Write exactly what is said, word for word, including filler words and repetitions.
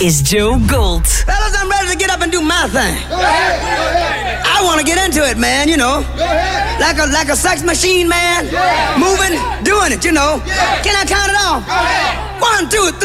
is Joe Gold. Fellas, I'm ready to get up and do my thing. Go ahead. Go ahead. I want to get into it, man, you know. Go ahead. Like a like a sex machine, man. Yeah. Moving, doing it, you know. Yeah. Can I count it off? Go ahead. One, two, three.